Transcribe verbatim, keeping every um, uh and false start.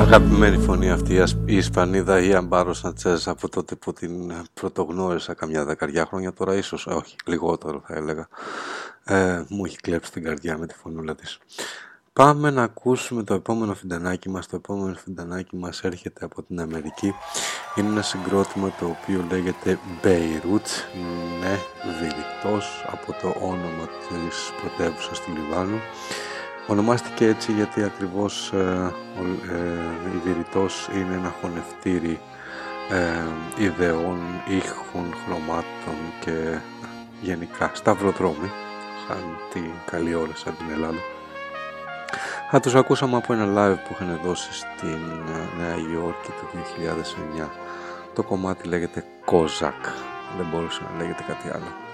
Αγαπημένη φωνή αυτή η Ισπανίδα η Αμπάρο Σαντσέζ, από τότε που την πρωτογνώρισα καμιά δεκαριά χρόνια τώρα, ίσως όχι, λιγότερο θα έλεγα. Ε, μου έχει κλέψει την καρδιά με τη φωνούλα της. Πάμε να ακούσουμε το επόμενο φιντανάκι μας. Το επόμενο φιντανάκι μας έρχεται από την Αμερική. Είναι ένα συγκρότημα το οποίο λέγεται Beirut. Ναι, Βηρητός, από το όνομα της πρωτεύουσας του Λιβάνου. Ονομάστηκε έτσι γιατί ακριβώς ε, ε, η Βηρητός είναι ένα χωνευτήρι ε, ιδεών, ήχων, χρωμάτων και γενικά σταυροδρόμι, σαν την καλή ώρα, σαν την Ελλάδα. Θα τους ακούσαμε από ένα live που είχαν δώσει στην Νέα Υόρκη το δύο χιλιάδες εννιά. Το κομμάτι λέγεται Kozak, δεν μπορούσε να λέγεται κάτι άλλο.